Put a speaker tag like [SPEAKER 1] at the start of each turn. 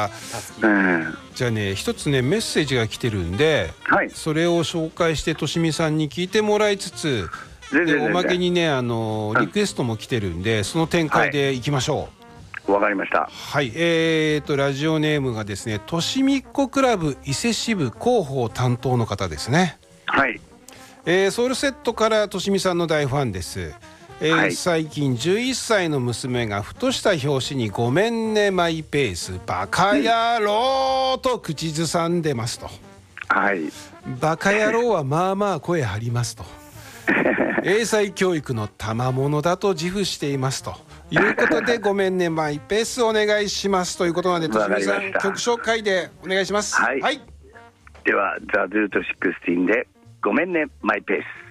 [SPEAKER 1] じゃあね、一つねメッセージが来てるんで、はい、それを紹介してとしみさんに聞いてもらいつつ、でおまけにねリクエストも来てるんで、その展開でいきましょう。
[SPEAKER 2] わかりました。
[SPEAKER 1] はい、ラジオネームがですね、としみっこクラブ伊勢支部広報担当の方ですね。
[SPEAKER 2] はい。
[SPEAKER 1] ソウルセットからとしみさんの大ファンです。はい、最近11歳の娘がふとした表紙にごめんねマイペースバカ野郎と口ずさんでますと。
[SPEAKER 2] はい。
[SPEAKER 1] バカ野郎はまあまあ声張りますと。英才教育の賜物だと自負していますということでごめんねマイペースお願いしますということなので、としみさん曲紹介でお願いします。
[SPEAKER 2] はい、はい、ではザ・ルート16でごめんねマイペース。